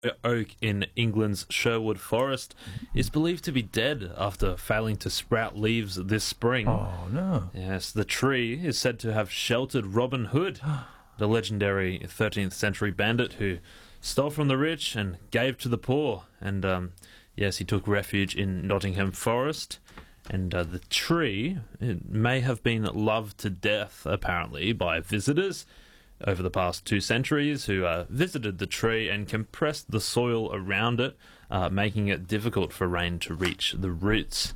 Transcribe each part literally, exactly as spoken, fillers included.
oak in England's Sherwood Forest is believed to be dead after failing to sprout leaves this spring. Oh, no. Yes, the tree is said to have sheltered Robin Hood, the legendary thirteenth century bandit who stole from the rich and gave to the poor. And, um, yes, he took refuge in Nottingham Forest. And uh, the tree, it may have been loved to death, apparently, by visitors over the past two centuries who uh, visited the tree and compressed the soil around it, uh, making it difficult for rain to reach the roots.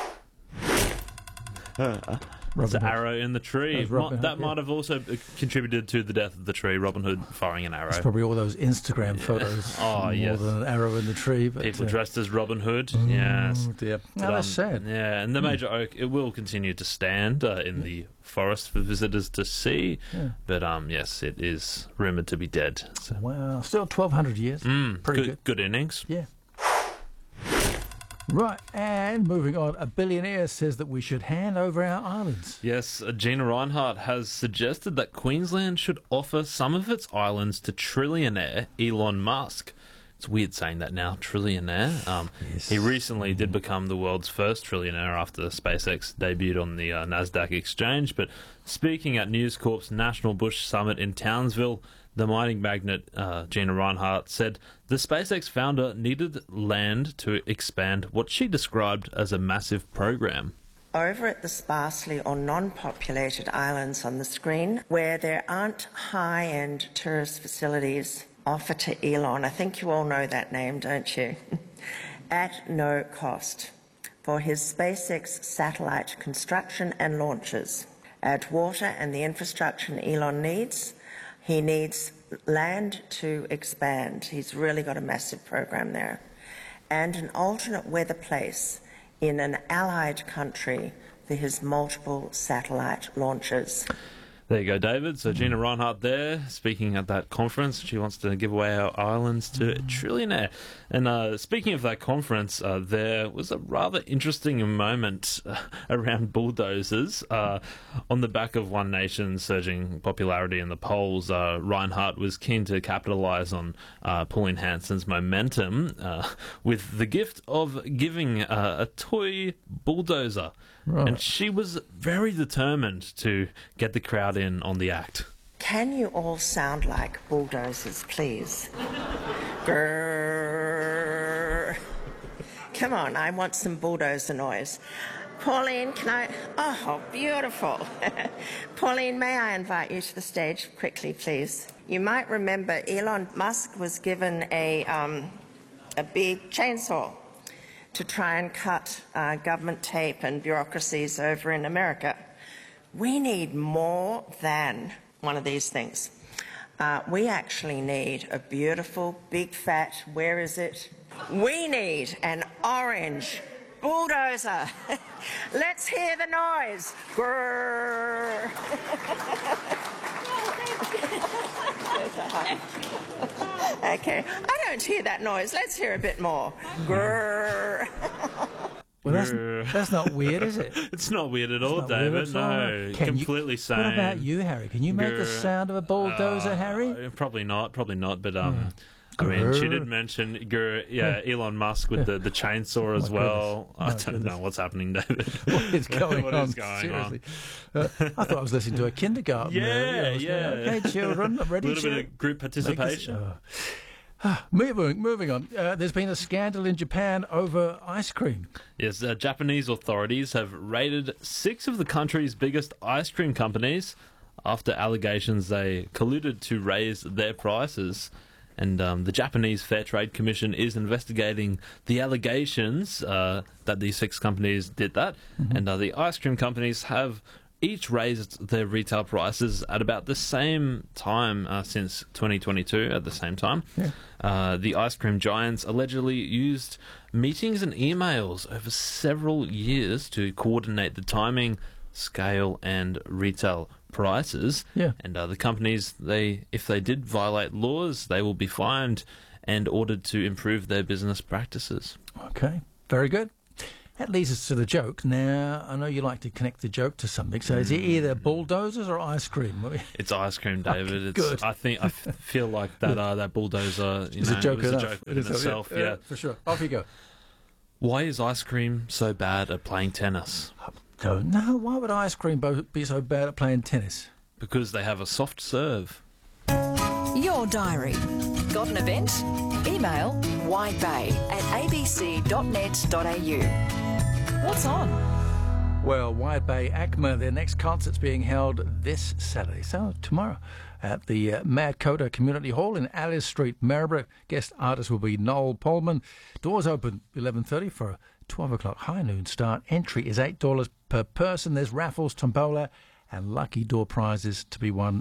There's an arrow in the tree. Robin that Hood, might yeah. have also contributed to the death of the tree, Robin Hood firing an arrow. It's probably all those Instagram Yeah. photos. Oh, more yes. than an arrow in the tree. But, People uh, dressed as Robin Hood, oh, yes. dear. But, No, that's um, sad. Yeah, and the major oak, it will continue to stand uh, in the forest for visitors to see. Yeah. But, um, yes, it is rumoured to be dead. So. Wow, still twelve hundred years. Mm, Pretty good, good. good innings. Yeah. Right, and moving on, a billionaire says that we should hand over our islands. Yes, uh, Gina Reinhart has suggested that Queensland should offer some of its islands to trillionaire Elon Musk. It's weird saying that now, trillionaire. Um, Yes. He recently did become the world's first trillionaire after SpaceX debuted on the uh, NASDAQ exchange. But speaking at News Corp's National Bush Summit in Townsville, the mining magnate uh, Gina Reinhart said the SpaceX founder needed land to expand what she described as a massive program. Over at the sparsely or non-populated islands on the screen, where there aren't high-end tourist facilities, offer to Elon, I think you all know that name, don't you? At no cost for his SpaceX satellite construction and launches. Add water and the infrastructure Elon needs. He needs land to expand. He's really got a massive program there. And an alternate weather place in an allied country for his multiple satellite launches. There you go, David. So Gina Reinhart there, speaking at that conference. She wants to give away our islands to a trillionaire. And uh, speaking of that conference, uh, there was a rather interesting moment uh, around bulldozers. Uh, on the back of One Nation's surging popularity in the polls, uh, Reinhart was keen to capitalise on uh, Pauline Hanson's momentum uh, with the gift of giving uh, a toy bulldozer. Right. And she was very determined to get the crowd in on the act. Can you all sound like bulldozers, please? Grrr. Come on, I want some bulldozer noise. Pauline, can I... Oh, beautiful. Pauline, may I invite you to the stage quickly, please? You might remember Elon Musk was given a, um, a big chainsaw to try and cut uh, government tape and bureaucracies over in America. We need more than one of these things. Uh, we actually need a beautiful, big, fat, where is it? We need an orange bulldozer. Let's hear the noise. Grrr. Okay, I don't hear that noise. Let's hear a bit more. Grrr. Well, that's, that's not weird, is it? It's not weird at all, Not weird David. at all. No, Can you- completely sane. What about you, Harry? Can you make the Grr. sound of a bulldozer, Uh, Harry? Probably not, probably not, but um, I mean, she Grr. did mention grr, yeah, Elon Musk with the, the chainsaw as my well. goodness. I My don't goodness. know what's happening, David. What is going What on? is going Seriously. Uh, I thought I was listening to a kindergarten. Yeah, there. I was yeah. going, okay, children, A ready little to... bit of group make this- participation. uh, moving, moving on. Uh, there's been a scandal in Japan over ice cream. Yes, uh, Japanese authorities have raided six of the country's biggest ice cream companies after allegations they colluded to raise their prices. And um, the Japanese Fair Trade Commission is investigating the allegations uh, that these six companies did that. Mm-hmm. And uh, the ice cream companies have each raised their retail prices at about the same time uh, since twenty twenty-two, at the same time. Yeah. Uh, the ice cream giants allegedly used meetings and emails over several years to coordinate the timing, scale, and retail prices. Yeah. And uh, the companies, they if they did violate laws, they will be fined and ordered to improve their business practices. Okay, very good. That leads us to the joke. Now, I know you like to connect the joke to something, so is it either bulldozers or ice cream? It's ice cream, David. It's, good. I think I f- feel like that uh, that bulldozer. You It's know, a joke it was enough. a joke It in is a- itself. yeah, Yeah. for sure. Off you go. Why is ice cream so bad at playing tennis? No, no, why would ice cream bo- be so bad at playing tennis? Because they have a soft serve. Your diary. Got an event? Email widebay at abc dot net dot a u. What's on? Well, Wide Bay ACMA, their next concert's being held this Saturday, so tomorrow, at the uh, Mad Coda Community Hall in Alice Street, Maryborough. Guest artist will be Noel Polman. Doors open eleven thirty for a twelve o'clock high noon start. Entry is eight dollars per person. There's raffles, tombola, and lucky door prizes to be won